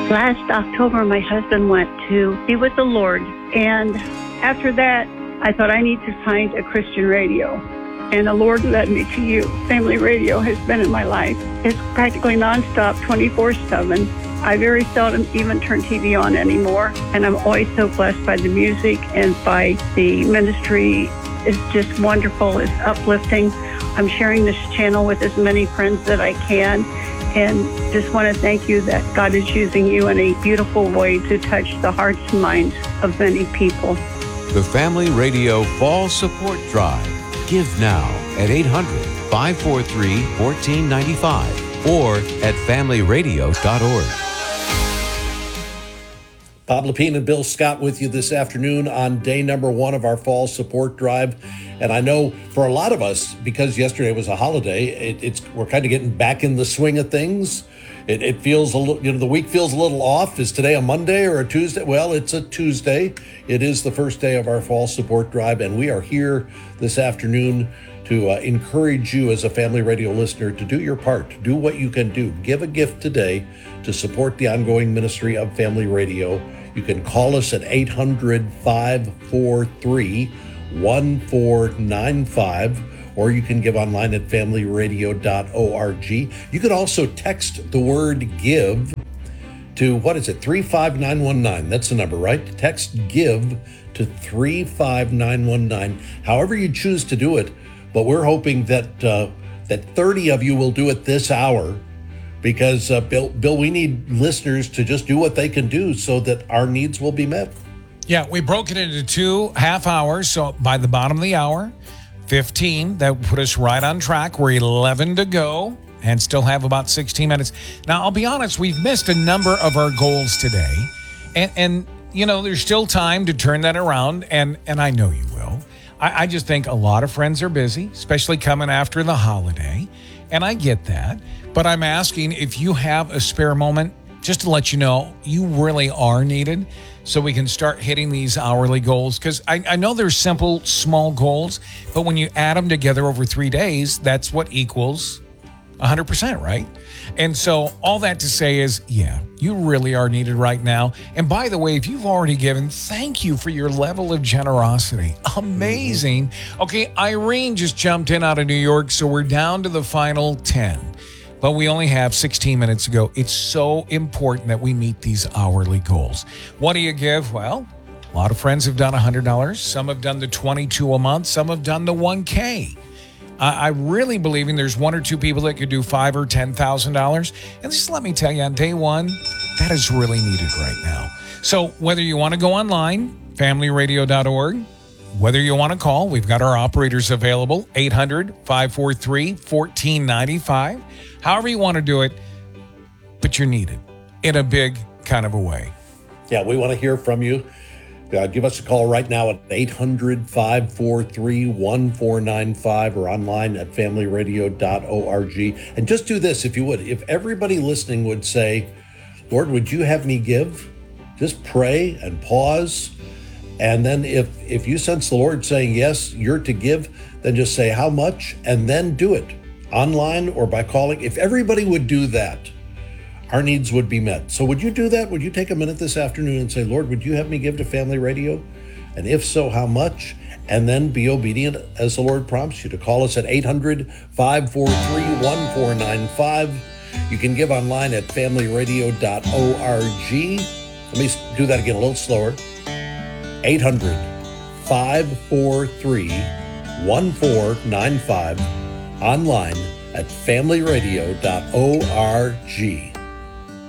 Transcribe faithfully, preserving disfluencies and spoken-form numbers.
Last October, my husband went to be with the Lord. And after that, I thought I need to find a Christian radio. And the Lord led me to you. Family radio has been in my life. It's practically nonstop, twenty-four seven. I very seldom even turn T V on anymore. And I'm always so blessed by the music and by the ministry. It's just wonderful. It's uplifting. I'm sharing this channel with as many friends that I can. And just want to thank you that God is using you in a beautiful way to touch the hearts and minds of many people. The Family Radio Fall Support Drive. Give now at eight hundred, five four three, one four nine five or at family radio dot org. Bob Lepine and Bill Scott with you this afternoon on day number one of our Fall Support Drive. And I know for a lot of us, because yesterday was a holiday, it, it's we're kind of getting back in the swing of things. It, it feels a little, you know, the week feels a little off. Is today a Monday or a Tuesday? Well, it's a Tuesday. It is the first day of our Fall Support Drive, and we are here this afternoon to uh, encourage you as a Family Radio listener to do your part. Do what you can do. Give a gift today to support the ongoing ministry of Family Radio. You can call us at eight hundred, five four three, one four nine five, or you can give online at family radio dot org. You can also text the word GIVE to, what is it, three five nine one nine. That's the number, right? Text GIVE to three five nine one nine. However you choose to do it, but we're hoping that uh, that thirty of you will do it this hour. Because, uh, Bill, Bill, we need listeners to just do what they can do so that our needs will be met. Yeah, we broke it into two half hours. So by the bottom of the hour, fifteen, that put us right on track. We're eleven to go and still have about sixteen minutes. Now, I'll be honest, we've missed a number of our goals today. And, and you know, there's still time to turn that around. And, and I know you will. I, I just think a lot of friends are busy, especially coming after the holiday. And I get that. But I'm asking if you have a spare moment, just to let you know, you really are needed so we can start hitting these hourly goals. Because I, I know they're simple, small goals, but when you add them together over three days, that's what equals one hundred percent, right? And so all that to say is, yeah, you really are needed right now. And by the way, if you've already given, thank you for your level of generosity. Amazing. Okay, Irene just jumped in out of New York, so we're down to the final ten. But we only have sixteen minutes to go. It's so important that we meet these hourly goals. What do you give? Well, a lot of friends have done one hundred dollars. Some have done the twenty-two a month. Some have done the one K. I really believe in there's one or two people that could do five or ten thousand dollars. And just let me tell you, on day one, that is really needed right now. So whether you want to go online, family radio dot org, whether you want to call, we've got our operators available, eight hundred, five four three, one four nine five. However you want to do it, but you're needed in a big kind of a way. Yeah, we want to hear from you. Uh, give us a call right now at eight hundred, five four three, one four nine five or online at family radio dot org. And just do this, if you would. If everybody listening would say, Lord, would you have me give? Just pray and pause. And then if, if you sense the Lord saying, yes, you're to give, then just say how much and then do it online or by calling. If everybody would do that, our needs would be met. So would you do that? Would you take a minute this afternoon and say, Lord, would you have me give to Family Radio? And if so, how much? And then be obedient as the Lord prompts you to call us at eight hundred, five four three, one four nine five. You can give online at family radio dot org. Let me do that again a little slower. eight hundred, five four three, one four nine five. Online at family radio dot org.